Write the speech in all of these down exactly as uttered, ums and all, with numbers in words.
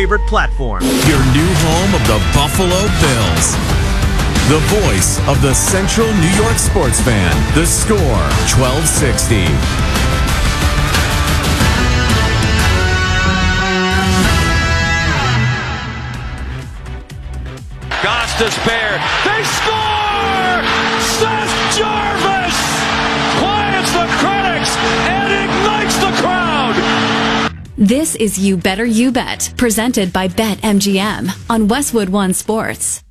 favorite platform. Your new home of the Buffalo Bills. The voice of the Central New York sports fan. The Score, twelve sixty. Goss to spare. They score! Seth Jarvis quiets the critics and ignites the crowd. This is You Better You Bet, presented by BetMGM on Westwood One Sports.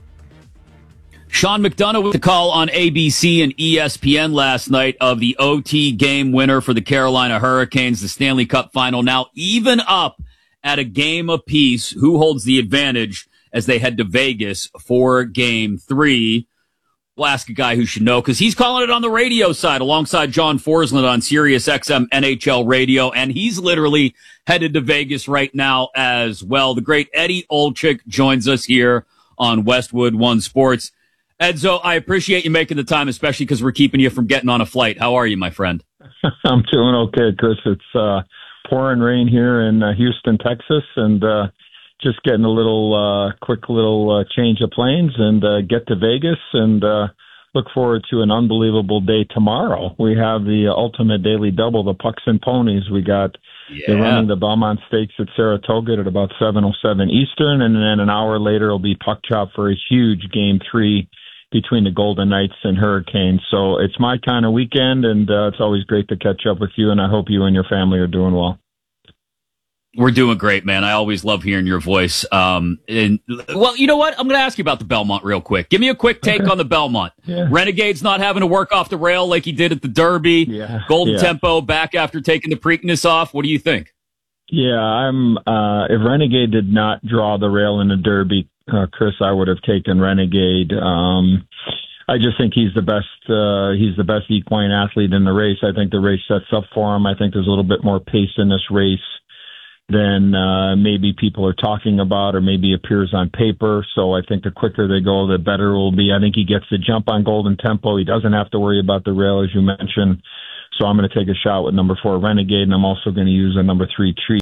Sean McDonough with the call on A B C and E S P N last night of the O T game winner for the Carolina Hurricanes, the Stanley Cup final. Now even up at a game apiece. Who holds the advantage as they head to Vegas for game three? We'll ask a guy who should know because he's calling it on the radio side alongside John Forsland on Sirius X M N H L Radio, and he's literally headed to Vegas right now as well. The great Eddie Olczyk joins us here on Westwood One Sports. Edzo, I appreciate you making the time, especially because we're keeping you from getting on a flight. How are you, my friend? I'm doing okay, Chris. It's uh, pouring rain here in uh, Houston, Texas, and uh, just getting a little uh, quick little uh, change of planes and uh, get to Vegas and uh, look forward to an unbelievable day tomorrow. We have the ultimate daily double, the Pucks and Ponies. We got yeah. They're running the Belmont Stakes at Saratoga at about seven oh seven Eastern, and then an hour later it'll be Puck Chop for a huge game three between the Golden Knights and Hurricanes. So it's my kind of weekend, and uh, it's always great to catch up with you, and I hope you and your family are doing well. We're doing great, man. I always love hearing your voice. Um, and well, you know what? I'm going to ask you about the Belmont real quick. Give me a quick take okay. on the Belmont. Yeah. Renegade's not having to work off the rail like he did at the Derby. Yeah. Golden yeah. Tempo back after taking the Preakness off. What do you think? Yeah, I'm. Uh, if Renegade did not draw the rail in the Derby, uh, Chris, I would have taken Renegade. Um, I just think he's the best. Uh, he's the best equine athlete in the race. I think the race sets up for him. I think there's a little bit more pace in this race than uh, maybe people are talking about or maybe appears on paper. So I think the quicker they go, the better it will be. I think he gets the jump on Golden Tempo. He doesn't have to worry about the rail, as you mentioned. So I'm going to take a shot with number four, Renegade, and I'm also going to use a number three, Treat,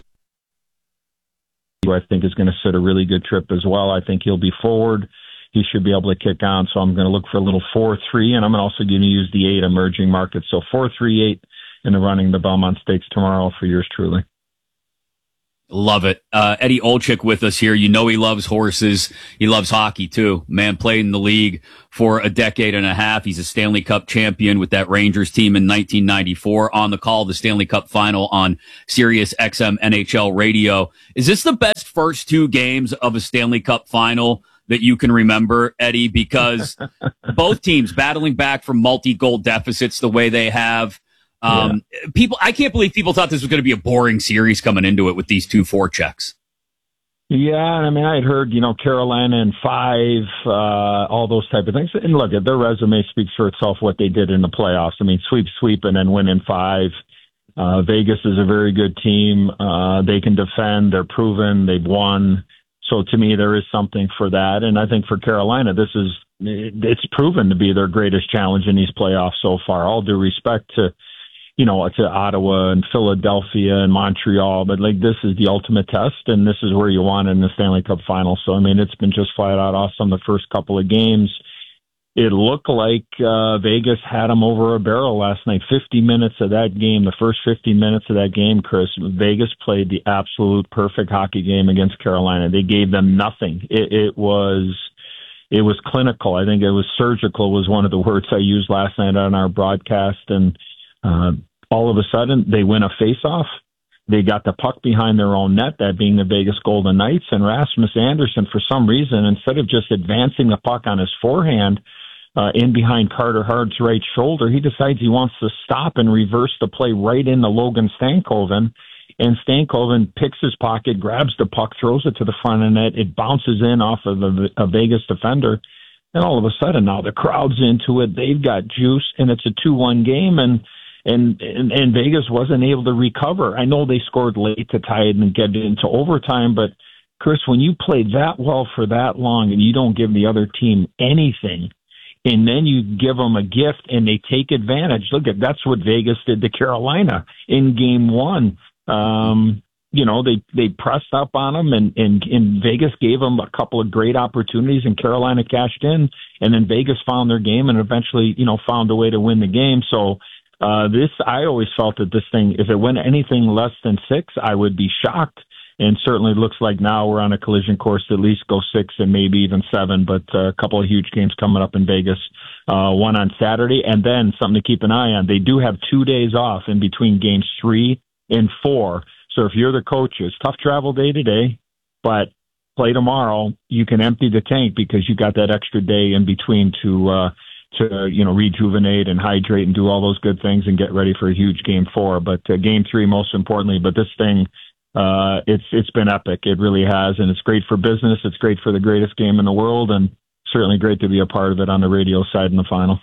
who I think is going to sit a really good trip as well. I think he'll be forward. He should be able to kick on. So I'm going to look for a little four three, and I'm also going to use the eight, Emerging Market. So four three eight in the running the Belmont Stakes tomorrow for yours truly. Love it. Uh, Eddie Olczyk with us here. You know he loves horses. He loves hockey, too. Man played in the league for a decade and a half. He's a Stanley Cup champion with that Rangers team in nineteen ninety-four. On the call, the Stanley Cup final on Sirius X M N H L Radio. Is this the best first two games of a Stanley Cup final that you can remember, Eddie? Because both teams battling back from multi-goal deficits the way they have. Um, yeah. people, I can't believe people thought this was going to be a boring series coming into it with these two forechecks. Yeah, I mean, I had heard, you know, Carolina in five, uh, all those type of things. And look, their resume speaks for itself, what they did in the playoffs. I mean, sweep, sweep, and then win in five. Uh, Vegas is a very good team. Uh, they can defend. They're proven. They've won. So to me, there is something for that. And I think for Carolina, this is, it's proven to be their greatest challenge in these playoffs so far. All due respect to, you know, to Ottawa and Philadelphia and Montreal, but like this is the ultimate test, and this is where you want in the Stanley Cup final. So, I mean, it's been just flat out awesome the first couple of games. It looked like uh, Vegas had them over a barrel last night. fifty minutes of that game, the first fifty minutes of that game, Chris, Vegas played the absolute perfect hockey game against Carolina. They gave them nothing. It, it was... It was clinical. I think it was surgical was one of the words I used last night on our broadcast, and Uh, all of a sudden, they win a face-off. They got the puck behind their own net, that being the Vegas Golden Knights. And Rasmus Anderson, for some reason, instead of just advancing the puck on his forehand uh, in behind Carter Hart's right shoulder, he decides he wants to stop and reverse the play right into Logan Stankoven. And Stankoven picks his pocket, grabs the puck, throws it to the front of the net. It bounces in off of a, a Vegas defender. And all of a sudden, now the crowd's into it. They've got juice, and it's a two one game. And And, and and Vegas wasn't able to recover. I know they scored late to tie it and get into overtime, but Chris, when you play that well for that long and you don't give the other team anything, and then you give them a gift and they take advantage. Look at that's what Vegas did to Carolina in game one. Um, you know, they, they pressed up on them, and, and, and Vegas gave them a couple of great opportunities, and Carolina cashed in, and then Vegas found their game and eventually, you know, found a way to win the game. So uh, this, I always felt that this thing, if it went anything less than six, I would be shocked. And certainly looks like now we're on a collision course to at least go six and maybe even seven, but uh, a couple of huge games coming up in Vegas, uh, one on Saturday, and then something to keep an eye on. They do have two days off in between games three and four. So if you're the coaches, tough travel day today, but play tomorrow, you can empty the tank because you got that extra day in between to, uh, to, you know, rejuvenate and hydrate and do all those good things and get ready for a huge game four. But uh, game three, most importantly, but this thing, uh, it's, it's been epic. It really has. And it's great for business. It's great for the greatest game in the world, and certainly great to be a part of it on the radio side in the final.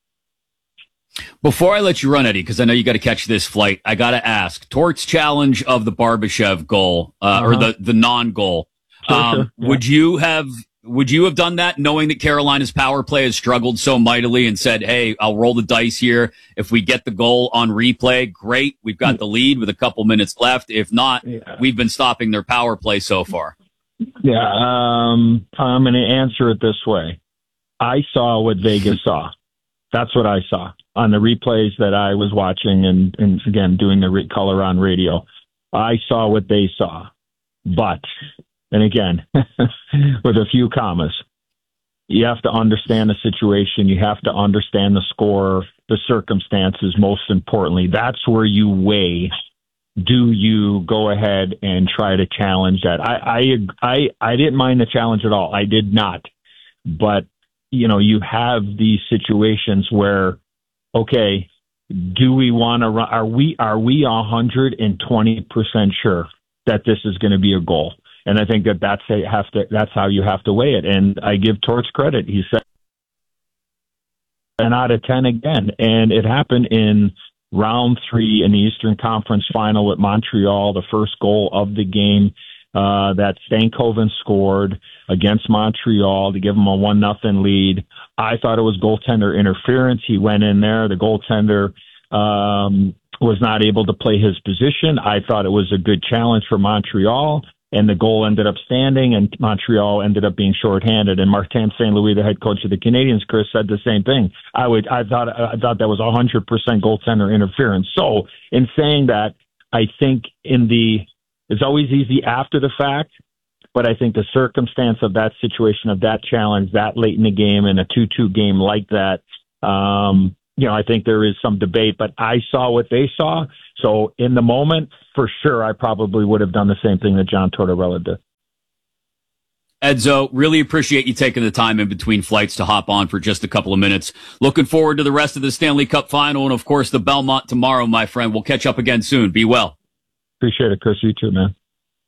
Before I let you run, Eddie, because I know you got to catch this flight, I got to ask, Tort's challenge of the Barbashev goal, uh, uh-huh. or the, the non-goal. Sure, um, sure. Yeah. Would you have, would you have done that knowing that Carolina's power play has struggled so mightily and said, hey, I'll roll the dice here. If we get the goal on replay, great. We've got the lead with a couple minutes left. If not, yeah. we've been stopping their power play so far. Yeah. Um, I'm going to answer it this way. I saw what Vegas saw. That's what I saw on the replays that I was watching and, and again, doing the re- color on radio. I saw what they saw. But, and again, with a few commas, you have to understand the situation. You have to understand the score, the circumstances, most importantly. That's where you weigh, do you go ahead and try to challenge that? I, I, I, I didn't mind the challenge at all. I did not. But, you know, you have these situations where, okay, do we want to run? Are we are we one hundred twenty percent sure that this is going to be a goal? And I think that that's a, have to that's how you have to weigh it. And I give Torts credit. He said ten out of ten again, and it happened in round three in the Eastern Conference Final with Montreal. The first goal of the game uh, that Stankoven scored against Montreal to give them a one nothing lead. I thought it was goaltender interference. He went in there. The goaltender um, was not able to play his position. I thought it was a good challenge for Montreal, and the goal ended up standing, and Montreal ended up being shorthanded. And Martin Saint Louis, the head coach of the Canadiens, Chris, said the same thing. I would, I thought, I thought that was one hundred percent goaltender interference. So, in saying that, I think in the, it's always easy after the fact. But I think the circumstance of that situation, of that challenge, that late in the game, in a two two game like that, um, you know, I think there is some debate. But I saw what they saw. So in the moment, for sure, I probably would have done the same thing that John Tortorella did. Edzo, really appreciate you taking the time in between flights to hop on for just a couple of minutes. Looking forward to the rest of the Stanley Cup Final and, of course, the Belmont tomorrow, my friend. We'll catch up again soon. Be well. Appreciate it, Chris. You too, man.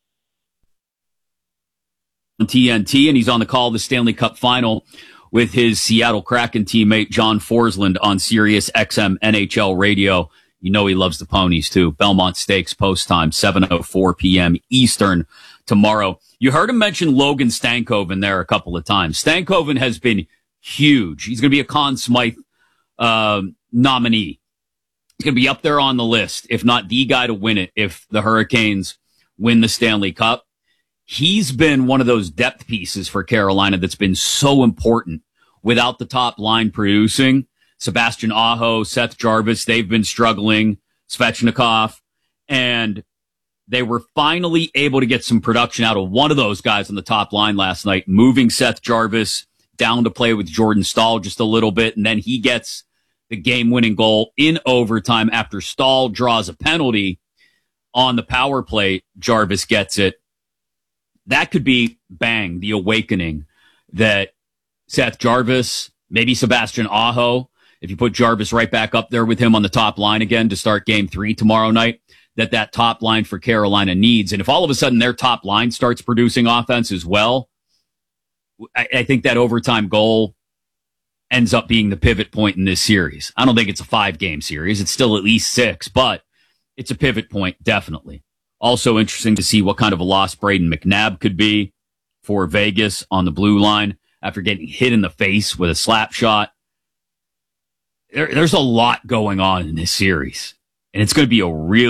T N T, and he's on the call of the Stanley Cup Final with his Seattle Kraken teammate John Forsland on Sirius X M N H L Radio. You know he loves the ponies too. Belmont Stakes post time, seven oh four p.m. Eastern tomorrow. You heard him mention Logan Stankoven there a couple of times. Stankoven has been huge. He's going to be a Conn Smythe uh, nominee. He's going to be up there on the list, if not the guy to win it, if the Hurricanes win the Stanley Cup. He's been one of those depth pieces for Carolina that's been so important without the top line producing. Sebastian Aho, Seth Jarvis, they've been struggling, Svechnikov, and they were finally able to get some production out of one of those guys on the top line last night, moving Seth Jarvis down to play with Jordan Staal just a little bit, and then he gets the game-winning goal in overtime after Staal draws a penalty on the power play. Jarvis gets it. That could be, bang, the awakening that Seth Jarvis, maybe Sebastian Aho, if you put Jarvis right back up there with him on the top line again to start game three tomorrow night, that that top line for Carolina needs. And if all of a sudden their top line starts producing offense as well, I, I think that overtime goal ends up being the pivot point in this series. I don't think it's a five-game series. It's still at least six, but it's a pivot point, definitely. Also interesting to see what kind of a loss Braden McNabb could be for Vegas on the blue line after getting hit in the face with a slap shot. There, there's a lot going on in this series, and it's going to be a really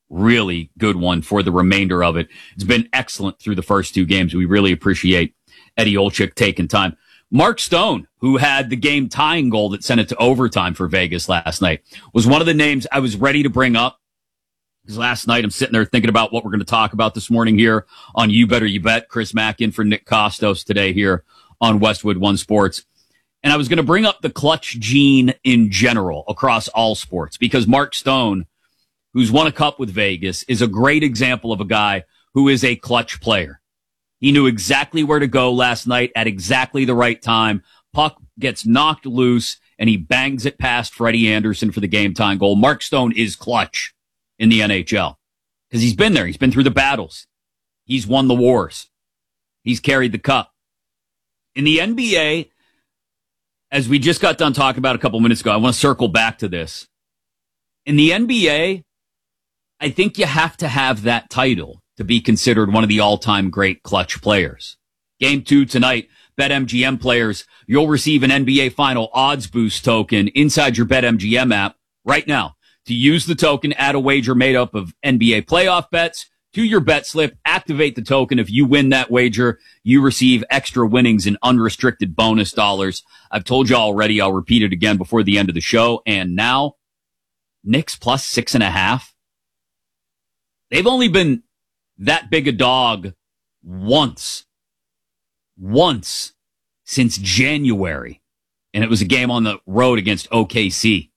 really good one for the remainder of it. It's been excellent through the first two games. We really appreciate Eddie Olczyk taking time. Mark Stone, who had the game tying goal that sent it to overtime for Vegas last night, was one of the names I was ready to bring up. Because last night I'm sitting there thinking about what we're going to talk about this morning here on You Better You Bet. Chris Mack in for Nick Kostos today here on Westwood One Sports. And I was going to bring up the clutch gene in general across all sports because Mark Stone, who's won a cup with Vegas, is a great example of a guy who is a clutch player. He knew exactly where to go last night at exactly the right time. Puck gets knocked loose, and he bangs it past Freddie Anderson for the game-tying goal. Mark Stone is clutch in the N H L because he's been there. He's been through the battles. He's won the wars. He's carried the cup. In the N B A, as we just got done talking about a couple minutes ago, I want to circle back to this. In the N B A, I think you have to have that title to be considered one of the all-time great clutch players. Game two tonight, BetMGM players, you'll receive an N B A Final Odds Boost token inside your BetMGM app right now. To use the token, add a wager made up of N B A playoff bets to your bet slip. Activate the token. If you win that wager, you receive extra winnings and unrestricted bonus dollars. I've told you already. I'll repeat it again before the end of the show. And now, Knicks plus six and a half. They've only been that big a dog once. Once since January. And it was a game on the road against O K C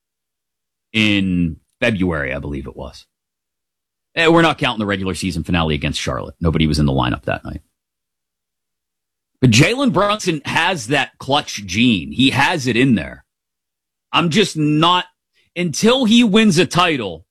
in February, I believe it was. Eh, we're not counting the regular season finale against Charlotte. Nobody was in the lineup that night. But Jalen Brunson has that clutch gene. He has it in there. I'm just not, until he wins a title,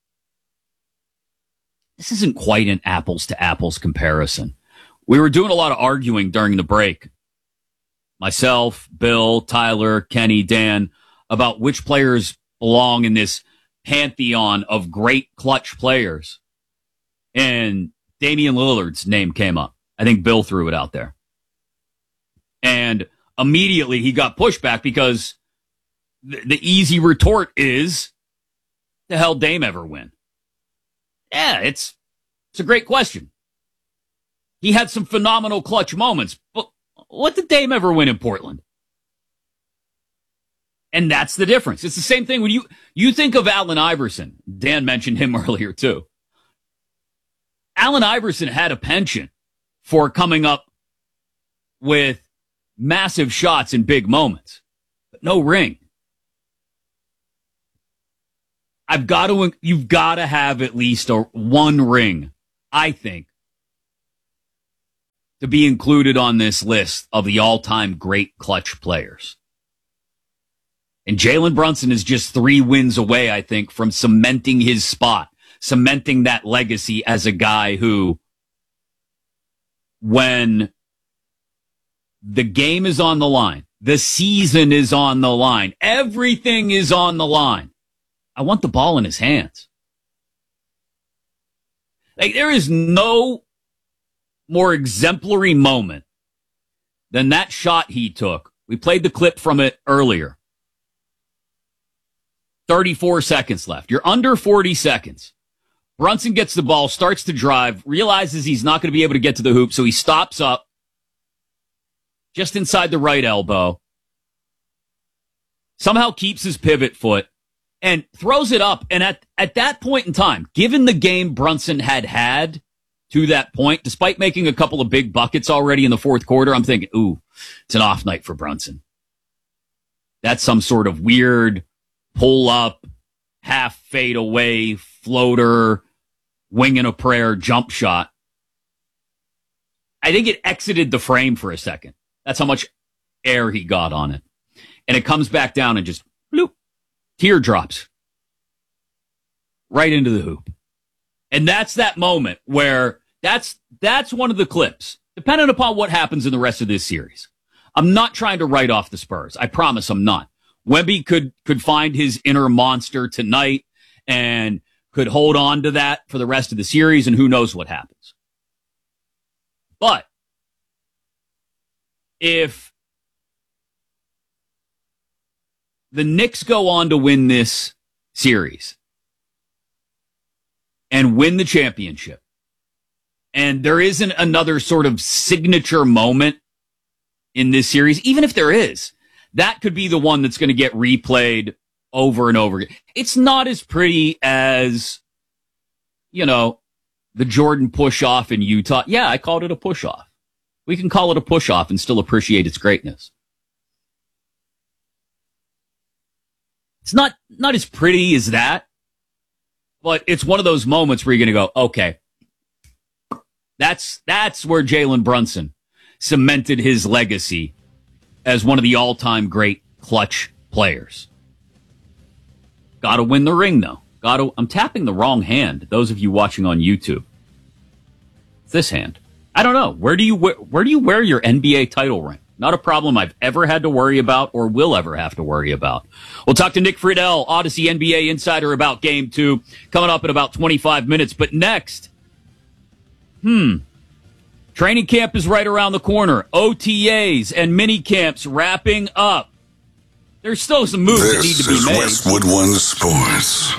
this isn't quite an apples to apples comparison. We were doing a lot of arguing during the break. Myself, Bill, Tyler, Kenny, Dan, about which players belong in this pantheon of great clutch players. And Damian Lillard's name came up. I think Bill threw it out there. And immediately he got pushback because the, the easy retort is, the hell Dame ever win? Yeah, it's it's a great question. He had some phenomenal clutch moments, but what did Dame ever win in Portland? And that's the difference. It's the same thing when you, you think of Allen Iverson. Dan mentioned him earlier too. Allen Iverson had a penchant for coming up with massive shots in big moments, but no ring. I've got to, you've got to have at least a one ring, I think, to be included on this list of the all-time great clutch players. And Jalen Brunson is just three wins away, I think, from cementing his spot, cementing that legacy as a guy who, when the game is on the line, the season is on the line, everything is on the line, I want the ball in his hands. Like, there is no more exemplary moment than that shot he took. We played the clip from it earlier. thirty-four seconds left. You're under forty seconds. Brunson gets the ball, starts to drive, realizes he's not going to be able to get to the hoop, so he stops up just inside the right elbow, somehow keeps his pivot foot, and throws it up. And at, at that point in time, given the game Brunson had had to that point, despite making a couple of big buckets already in the fourth quarter, I'm thinking, ooh, it's an off night for Brunson. That's some sort of weird pull up, half fade away, floater, wing and a prayer jump shot. I think it exited the frame for a second. That's how much air he got on it. And it comes back down and just bloop, teardrops right into the hoop. And that's that moment where that's, that's one of the clips, depending upon what happens in the rest of this series. I'm not trying to write off the Spurs. I promise I'm not. Wemby could, could find his inner monster tonight and could hold on to that for the rest of the series, and who knows what happens. But if the Knicks go on to win this series, and win the championship. And there isn't another sort of signature moment in this series, even if there is, that could be the one that's going to get replayed over and over again. It's not as pretty as, you know, the Jordan push-off in Utah. Yeah, I called it a push-off. We can call it a push-off and still appreciate its greatness. It's not, not as pretty as that, but it's one of those moments where you're going to go, okay, that's, that's where Jalen Brunson cemented his legacy as one of the all-time great clutch players. Got to win the ring, though. Got to. I'm tapping the wrong hand. Those of you watching on YouTube, it's this hand. I don't know. Where do you where, where do you wear your N B A title ring? Not a problem I've ever had to worry about or will ever have to worry about. We'll talk to Nick Friedel, Odyssey N B A insider, about Game Two coming up in about twenty-five minutes. But next, hmm. Training camp is right around the corner. O T As and mini camps wrapping up. There's still some moves this that need to be made. This is Westwood One Sports.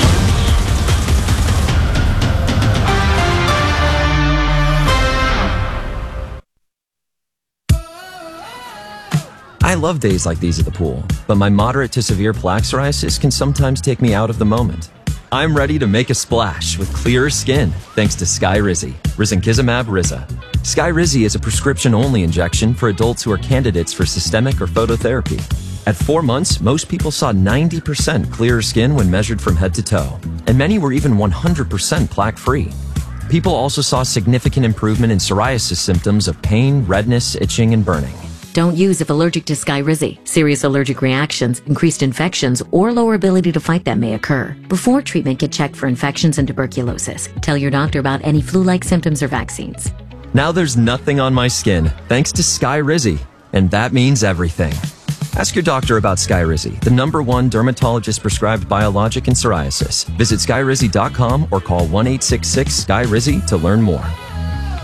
I love days like these at the pool, but my moderate to severe plaque psoriasis can sometimes take me out of the moment. I'm ready to make a splash with clearer skin thanks to Skyrizi, Risankizumab Riza. Skyrizi is a prescription-only injection for adults who are candidates for systemic or phototherapy. At four months, most people saw ninety percent clearer skin when measured from head to toe, and many were even one hundred percent plaque-free. People also saw significant improvement in psoriasis symptoms of pain, redness, itching, and burning. Don't use if allergic to Skyrizi. Serious allergic reactions, increased infections, or lower ability to fight them may occur. Before treatment, get checked for infections and tuberculosis. Tell your doctor about any flu-like symptoms or vaccines. Now there's nothing on my skin thanks to Skyrizi, and that means everything. Ask your doctor about Skyrizi, the number one dermatologist-prescribed biologic in psoriasis. Visit skyrizi dot com or call one eight six six, S K Y R I Z I to learn more.